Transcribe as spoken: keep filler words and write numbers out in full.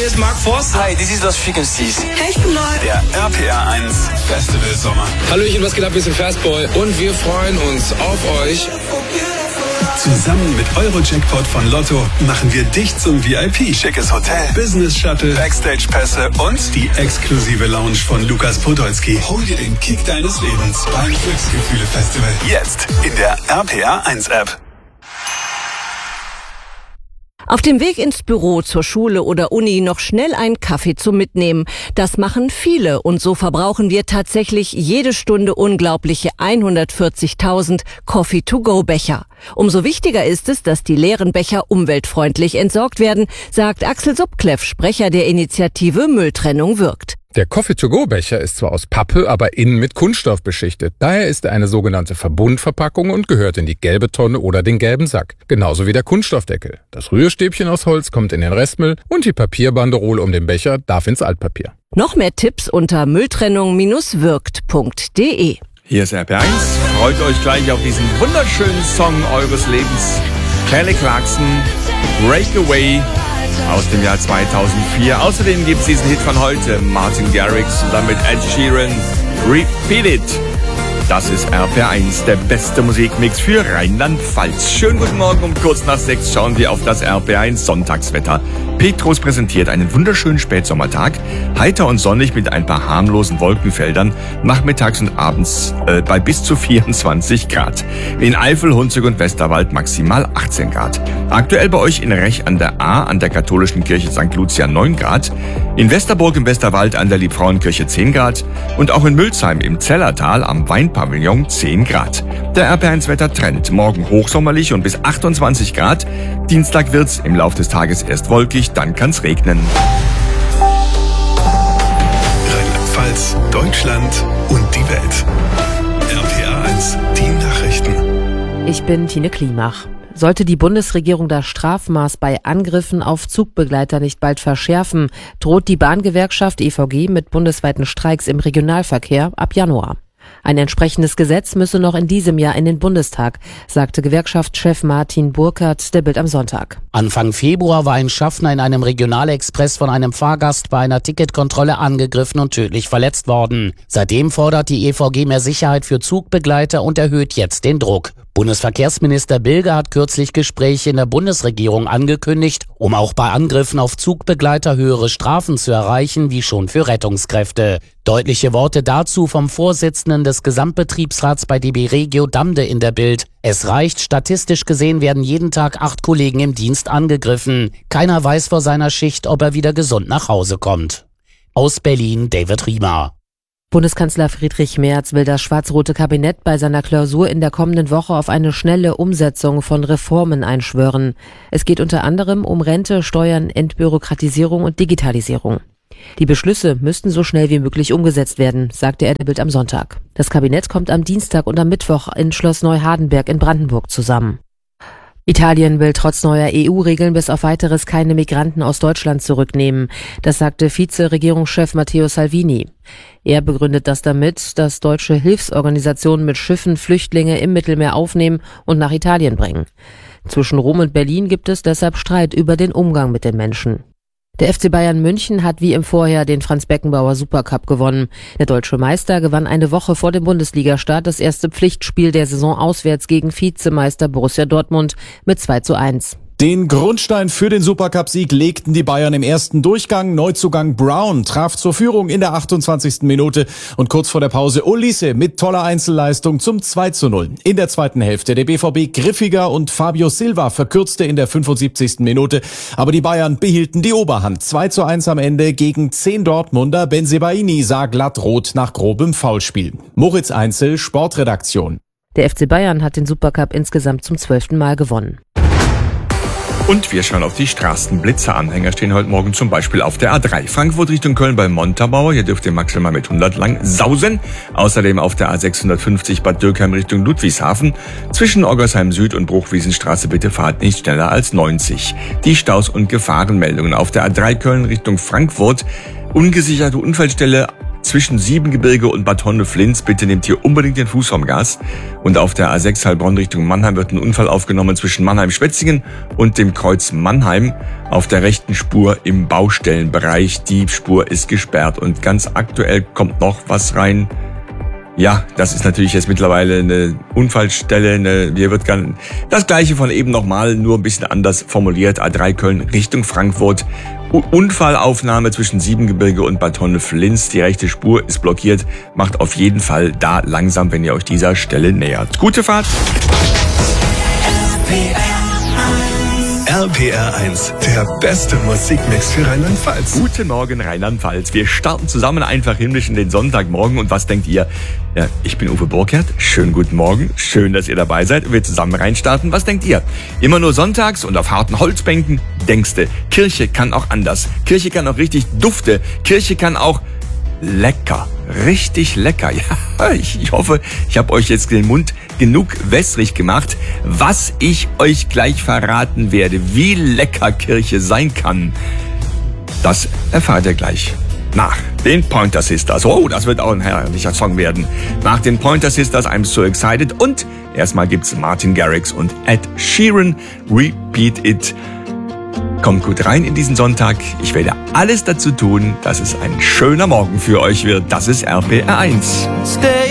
hier ist Mark Forster. Hi, this is Lost Frequencies. Hey, ich bin Neu. Der R P R eins Festival Sommer. Hallöchen, was geht ab? Wir sind Fastboy und wir freuen uns auf euch. Zusammen mit Euro-Jackpot von Lotto machen wir dich zum V I P. Schickes Hotel, Business Shuttle, Backstage-Pässe und die exklusive Lounge von Lukas Podolski. Hol dir den Kick deines Lebens beim Glücksgefühle-Festival. Jetzt in der R P R eins App. Auf dem Weg ins Büro, zur Schule oder Uni noch schnell einen Kaffee zum Mitnehmen. Das machen viele und so verbrauchen wir tatsächlich jede Stunde unglaubliche hundertvierzigtausend Coffee-to-go-Becher. Umso wichtiger ist es, dass die leeren Becher umweltfreundlich entsorgt werden, sagt Axel Subkleff, Sprecher der Initiative Mülltrennung wirkt. Der Coffee-to-go-Becher ist zwar aus Pappe, aber innen mit Kunststoff beschichtet. Daher ist er eine sogenannte Verbundverpackung und gehört in die gelbe Tonne oder den gelben Sack. Genauso wie der Kunststoffdeckel. Das Rührstäbchen aus Holz kommt in den Restmüll und die Papierbanderole um den Becher darf ins Altpapier. Noch mehr Tipps unter mülltrennung wirkt punkt de. Hier ist R P R eins. Freut euch gleich auf diesen wunderschönen Song eures Lebens. Kelly Clarkson, Breakaway. Aus dem Jahr zweitausendvier. Außerdem gibt es diesen Hit von heute, Martin Garrix und damit Ed Sheeran, Repeat It. Das ist R P R eins, der beste Musikmix für Rheinland-Pfalz. Schönen guten Morgen, um kurz nach sechs schauen wir auf das R P R eins Sonntagswetter. Petrus präsentiert einen wunderschönen Spätsommertag, heiter und sonnig mit ein paar harmlosen Wolkenfeldern, nachmittags und abends äh, bei bis zu vierundzwanzig Grad. In Eifel, Hunsrück und Westerwald maximal achtzehn Grad. Aktuell bei euch in Rech an der A an der katholischen Kirche Sankt Lucia neun Grad, in Westerburg im Westerwald an der Liebfrauenkirche zehn Grad und auch in Mülzheim im Zellertal am Weinpavillon zehn Grad. Der R P R eins Wettertrend, morgen hochsommerlich und bis achtundzwanzig Grad. Dienstag wird's im Laufe des Tages erst wolkig, dann kann's regnen. Rheinland-Pfalz, Deutschland und die Welt. R P R eins, die Nachrichten. Ich bin Tine Klimach. Sollte die Bundesregierung das Strafmaß bei Angriffen auf Zugbegleiter nicht bald verschärfen, droht die Bahngewerkschaft E V G mit bundesweiten Streiks im Regionalverkehr ab Januar. Ein entsprechendes Gesetz müsse noch in diesem Jahr in den Bundestag, sagte Gewerkschaftschef Martin Burkhardt der Bild am Sonntag. Anfang Februar war ein Schaffner in einem Regionalexpress von einem Fahrgast bei einer Ticketkontrolle angegriffen und tödlich verletzt worden. Seitdem fordert die E V G mehr Sicherheit für Zugbegleiter und erhöht jetzt den Druck. Bundesverkehrsminister Bilger hat kürzlich Gespräche in der Bundesregierung angekündigt, um auch bei Angriffen auf Zugbegleiter höhere Strafen zu erreichen, wie schon für Rettungskräfte. Deutliche Worte dazu vom Vorsitzenden des Gesamtbetriebsrats bei D B Regio Damde in der Bild. Es reicht, statistisch gesehen werden jeden Tag acht Kollegen im Dienst angegriffen. Keiner weiß vor seiner Schicht, ob er wieder gesund nach Hause kommt. Aus Berlin, David Riemer. Bundeskanzler Friedrich Merz will das schwarz-rote Kabinett bei seiner Klausur in der kommenden Woche auf eine schnelle Umsetzung von Reformen einschwören. Es geht unter anderem um Rente, Steuern, Entbürokratisierung und Digitalisierung. Die Beschlüsse müssten so schnell wie möglich umgesetzt werden, sagte er der Bild am Sonntag. Das Kabinett kommt am Dienstag und am Mittwoch in Schloss Neuhardenberg in Brandenburg zusammen. Italien will trotz neuer E U-Regeln bis auf Weiteres keine Migranten aus Deutschland zurücknehmen. Das sagte Vize-Regierungschef Matteo Salvini. Er begründet das damit, dass deutsche Hilfsorganisationen mit Schiffen Flüchtlinge im Mittelmeer aufnehmen und nach Italien bringen. Zwischen Rom und Berlin gibt es deshalb Streit über den Umgang mit den Menschen. Der F C Bayern München hat wie im Vorjahr den Franz-Beckenbauer Supercup gewonnen. Der deutsche Meister gewann eine Woche vor dem Bundesligastart das erste Pflichtspiel der Saison auswärts gegen Vizemeister Borussia Dortmund mit zwei zu eins. Den Grundstein für den Supercup-Sieg legten die Bayern im ersten Durchgang. Neuzugang Brown traf zur Führung in der achtundzwanzigsten Minute und kurz vor der Pause Olise mit toller Einzelleistung zum zwei zu null. In der zweiten Hälfte der B V B griffiger und Fabio Silva verkürzte in der fünfundsiebzigsten Minute. Aber die Bayern behielten die Oberhand. zwei zu eins am Ende gegen zehn Dortmunder. Bensebaini sah glatt rot nach grobem Foulspiel. Moritz Einzel, Sportredaktion. Der F C Bayern hat den Supercup insgesamt zum zwölften Mal gewonnen. Und wir schauen auf die Straßenblitzer-Anhänger, stehen heute Morgen zum Beispiel auf der A drei. Frankfurt Richtung Köln bei Montabaur, hier dürft ihr maximal mit hundert lang sausen. Außerdem auf der A sechshundertfünfzig Bad Dürkheim Richtung Ludwigshafen. Zwischen Oggersheim Süd und Bruchwiesenstraße bitte fahrt nicht schneller als neunzig. Die Staus- und Gefahrenmeldungen auf der A drei Köln Richtung Frankfurt. Ungesicherte Unfallstelle zwischen Siebengebirge und Bad Honnef-Linz. Bitte nehmt hier unbedingt den Fuß vom Gas. Und auf der A sechs Heilbronn Richtung Mannheim wird ein Unfall aufgenommen zwischen Mannheim-Schwetzingen und dem Kreuz Mannheim. Auf der rechten Spur im Baustellenbereich. Die Spur ist gesperrt und ganz aktuell kommt noch was rein. Ja, das ist natürlich jetzt mittlerweile eine Unfallstelle. Eine, hier wird ganz das Gleiche von eben nochmal, nur ein bisschen anders formuliert. A drei Köln Richtung Frankfurt. Unfallaufnahme zwischen Siebengebirge und Bad Honnef-Linz. Die rechte Spur ist blockiert. Macht auf jeden Fall da langsam, wenn ihr euch dieser Stelle nähert. Gute Fahrt. R P R eins, der beste Musikmix für Rheinland-Pfalz. Guten Morgen, Rheinland-Pfalz. Wir starten zusammen einfach himmlisch in den Sonntagmorgen. Und was denkt ihr? Ja, ich bin Uwe Burkhardt. Schönen guten Morgen. Schön, dass ihr dabei seid und wir zusammen reinstarten. Was denkt ihr? Immer nur sonntags und auf harten Holzbänken? Denkste, Kirche kann auch anders. Kirche kann auch richtig dufte. Kirche kann auch lecker. Richtig lecker. Ja, ich, ich hoffe, ich habe euch jetzt den Mund genug wässrig gemacht. Was ich euch gleich verraten werde, wie lecker Kirche sein kann, das erfahrt ihr gleich nach den Pointer Sisters. Oh, das wird auch ein herrlicher Song werden. Nach den Pointer Sisters, I'm So Excited. Und erstmal gibt's Martin Garrix und Ed Sheeran, Repeat It. Kommt gut rein in diesen Sonntag. Ich werde alles dazu tun, dass es ein schöner Morgen für euch wird. Das ist R P R eins. Stay